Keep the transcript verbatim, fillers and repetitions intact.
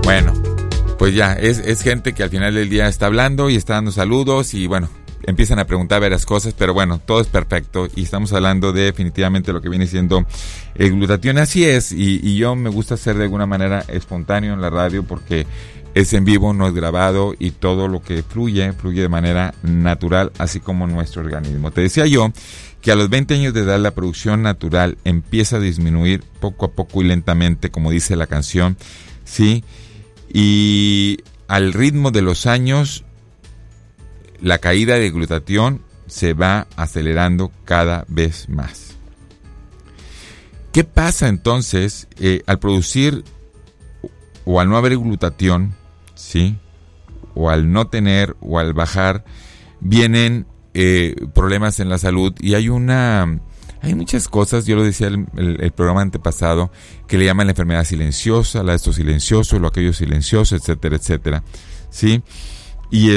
Bueno, pues ya, es, es gente que al final del día está hablando y está dando saludos y bueno, empiezan a preguntar varias cosas, pero bueno, todo es perfecto y estamos hablando de definitivamente lo que viene siendo el glutatión. Así es, y, y yo me gusta ser de alguna manera espontáneo en la radio porque es en vivo, no es grabado y todo lo que fluye, fluye de manera natural, así como nuestro organismo. Te decía yo que a los veinte años de edad la producción natural empieza a disminuir poco a poco y lentamente, como dice la canción, ¿sí? Y al ritmo de los años, la caída de glutatión se va acelerando cada vez más. ¿Qué pasa entonces eh, al producir o al no haber glutatión, ¿sí? O al no tener o al bajar, vienen eh, problemas en la salud y hay una... Hay muchas cosas, yo lo decía el, el, el programa antepasado, que le llaman la enfermedad silenciosa, la esto silencioso, lo aquello silencioso, etcétera, etcétera, ¿sí? Y